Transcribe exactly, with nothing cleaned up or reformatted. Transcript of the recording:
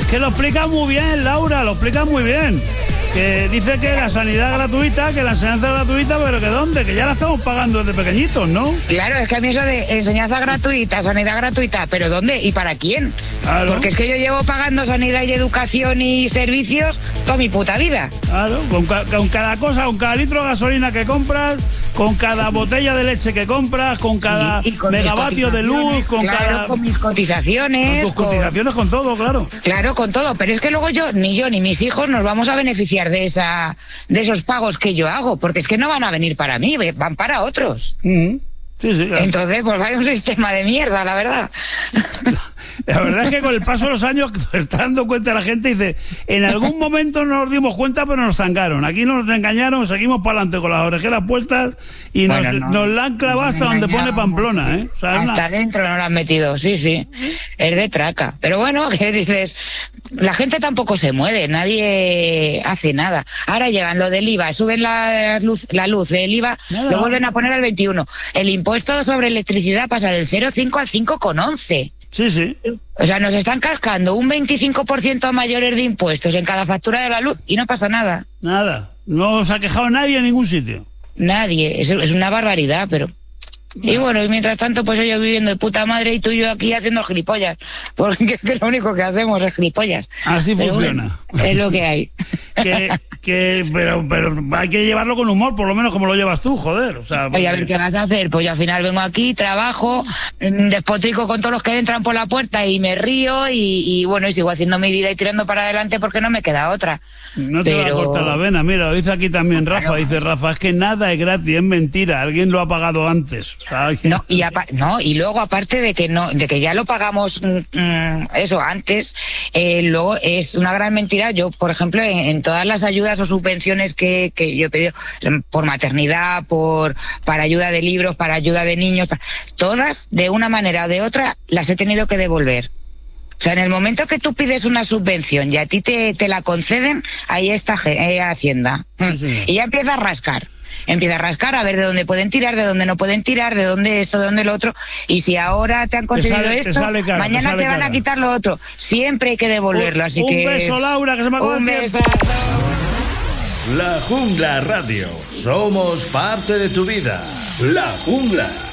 es que lo explica muy bien, Laura, lo explica muy bien. Que dice que la sanidad gratuita, que la enseñanza gratuita, pero que ¿dónde? Que ya la estamos pagando desde pequeñitos, ¿no? Claro, es que a mí eso de enseñanza gratuita, sanidad gratuita, ¿pero dónde y para quién? Claro. Porque es que yo llevo pagando sanidad y educación y servicios toda mi puta vida. Claro, con, ca- con cada cosa, con cada litro de gasolina que compras, con cada botella de leche que compras, con cada Y- y con mis megavatio de luz, con claro, cada... con mis cotizaciones. con tus cotizaciones, con todo, claro. Claro, con todo, pero es que luego yo, ni yo ni mis hijos nos vamos a beneficiar de esa, de esos pagos que yo hago, porque es que no van a venir para mí, ve- van para otros. Ujú. Sí, sí, claro. Entonces, pues vaya un sistema de mierda, la verdad. La verdad es que con el paso de los años se está dando cuenta la gente y dice, en algún momento no nos dimos cuenta, pero nos zangaron. Aquí nos engañaron, seguimos para adelante con las orejeras puestas y Bueno, nos, no, nos la han clavado hasta donde pone Pamplona, ¿eh? O sea, Hasta una- adentro no lo han metido, sí, sí. Es de traca. Pero bueno, que dices, la gente tampoco se mueve, nadie hace nada. Ahora llegan lo del I V A, suben la luz, la luz del I V A, Nada. lo vuelven a poner al veintiuno. El impuesto sobre electricidad pasa del cero coma cinco al cinco coma once. Sí, sí. O sea, nos están cascando un veinticinco por ciento a mayores de impuestos en cada factura de la luz y no pasa nada. Nada. No se ha quejado nadie en ningún sitio. Nadie. Es, es una barbaridad, pero... Y bueno, y mientras tanto, pues ellos viviendo de puta madre y tú y yo aquí haciendo gilipollas. Porque es que lo único que hacemos es gilipollas. Así Pero funciona. bueno, es lo que hay. que, que, pero, pero hay que llevarlo con humor, por lo menos como lo llevas tú, joder. O sea, Oye, a ver porque- qué vas a hacer. Pues yo al final vengo aquí, trabajo, mm, despotrico con todos los que entran por la puerta y me río y, y bueno, y sigo haciendo mi vida y tirando para adelante porque no me queda otra. No te Pero- va a cortar la vena, mira, lo dice aquí también Rafa, dice Rafa, es que nada es gratis, es mentira, alguien lo ha pagado antes. O sea, alguien- No, y apa- no, y luego aparte de que no, de que ya lo pagamos mm, mm, eso antes, eh, luego es una gran mentira. Yo, por ejemplo, en, en todas las ayudas o subvenciones que, que yo he pedido mm, por maternidad, por para ayuda de libros, para ayuda de niños, pa- todas de una manera o de otra las he tenido que devolver. O sea, en el momento que tú pides una subvención y a ti te, te la conceden, ahí está ge- eh, Hacienda. Sí, señor. Y ya empieza a rascar. Empieza a rascar a ver de dónde pueden tirar, de dónde no pueden tirar, de dónde esto, de dónde lo otro. Y si ahora te han concedido sale- te esto, sale caro, te mañana sale te van caro. a quitar lo otro. Siempre hay que devolverlo, así un que... beso, Laura, que se me acaba Un el beso. tiempo. La Jungla Radio. Somos parte de tu vida. La Jungla.